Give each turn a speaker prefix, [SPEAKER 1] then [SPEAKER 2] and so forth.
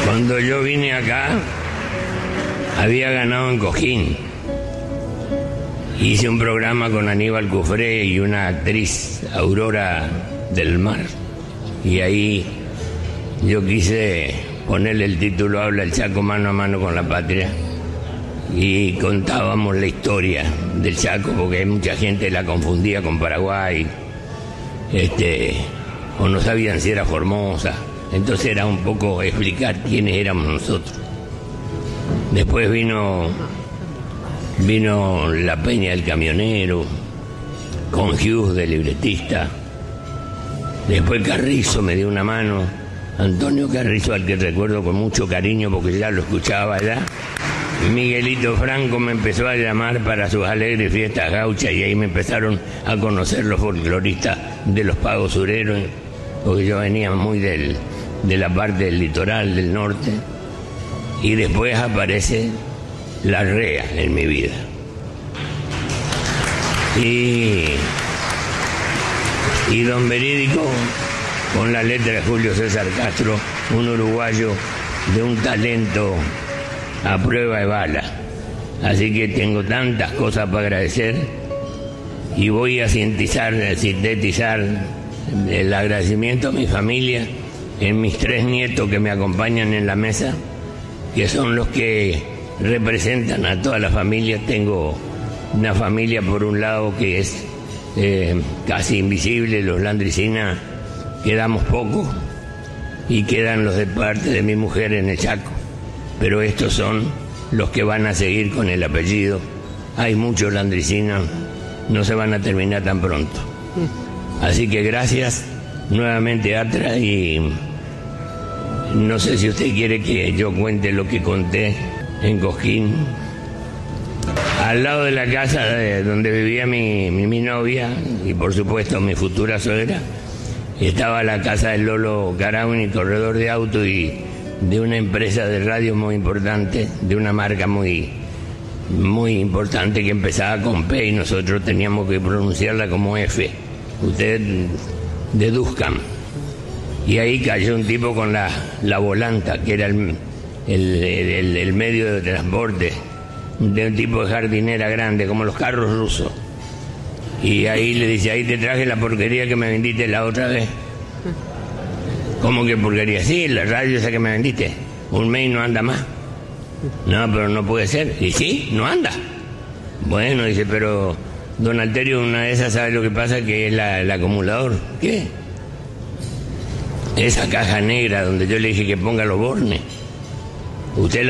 [SPEAKER 1] Cuando yo vine acá, había ganado en Cosquín. Hice un programa con Aníbal Cufré y una actriz, Aurora del Mar. Y ahí yo quise ponerle el título Habla el Chaco mano a mano con la patria. Y contábamos la historia del Chaco, porque mucha gente la confundía con Paraguay, o no sabían si era Formosa. Entonces era un poco explicar quiénes éramos nosotros. Después vino La Peña del Camionero, con Hughes de libretista. Después Carrizo me dio una mano, Antonio Carrizo, al que recuerdo con mucho cariño porque ya lo escuchaba allá. Miguelito Franco me empezó a llamar para sus alegres fiestas gauchas y ahí me empezaron a conocer los folcloristas de los pagos sureros, porque yo venía muy de la parte del litoral, del norte. Y después aparece la REA en mi vida. Y Don Verídico, con la letra de Julio César Castro, un uruguayo de un talento a prueba de bala. Así que tengo tantas cosas para agradecer y voy a sintetizar el agradecimiento a mi familia, en mis 3 nietos que me acompañan en la mesa, que son los que representan a toda la familia. Tengo una familia por un lado que es casi invisible, los Landricina, quedamos pocos, y quedan los de parte de mi mujer en el Chaco, pero estos son los que van a seguir con el apellido. Hay muchos Landricina, no se van a terminar tan pronto. Así que gracias nuevamente, Atra, y no sé si usted quiere que yo cuente lo que conté en Cosquín. Al lado de la casa donde vivía mi novia y por supuesto mi futura suegra, estaba la casa del Lolo Carauni, corredor de auto y de una empresa de radio muy importante, de una marca muy importante que empezaba con P y nosotros teníamos que pronunciarla como F. Ustedes deduzcan. Y ahí cayó un tipo con la volanta, que era el medio de transporte de un tipo de jardinera grande, como los carros rusos. Y ahí le dice, ahí te traje la porquería que me vendiste la otra vez. ¿Cómo que porquería? Sí, la radio esa que me vendiste. Un mes no anda más. No, pero no puede ser. Y sí, no anda. Bueno, dice, pero don Alterio, una de esas, ¿sabe lo que pasa? Que es el acumulador. ¿Qué? Esa caja negra donde yo le dije que ponga los bornes. Usted